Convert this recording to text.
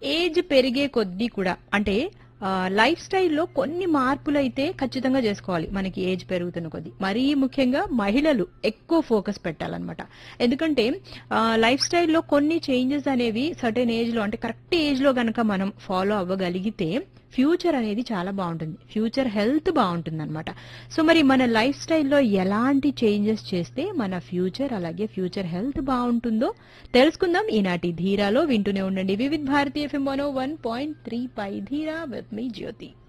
Age పెరిగే కొద్దీ కూడా అంటే లైఫ్ స్టైల్లో కొన్ని మార్పులైతే ఖచ్చితంగా చేసుకోవాలి మనకి ఏజ్ పెరుగుతున్న కొద్దీ. మరీ ముఖ్యంగా మహిళలు ఎక్కువ ఫోకస్ పెట్టాలన్నమాట. ఎందుకంటే లైఫ్ స్టైల్లో కొన్ని చేంజెస్ అనేవి సర్టెన్ ఏజ్ లో అంటే కరెక్ట్ ఏజ్ లో గనక మనం ఫాలో అవ్వగలిగితే ఫ్యూచర్ అనేది చాలా బాగుంటుంది. ఫ్యూచర్ హెల్త్ బాగుంటుంది అనమాట. సో మరి మన లైఫ్ స్టైల్లో ఎలాంటి చేంజెస్ చేస్తే మన ఫ్యూచర్ అలాగే ఫ్యూచర్ హెల్త్ బాగుంటుందో తెలుసుకుందాం ఈనాటి ధీరాలో. వింటూనే ఉండండి వివిధ్ భారతీయ FM 101.3 పై ధీరా విత్ మీ జ్యోతి.